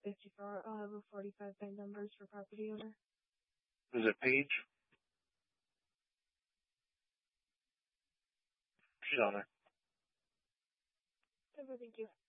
54. I'll have a 45 PIN numbers for property owner. Is it Paige? She's on there. Okay, thank you.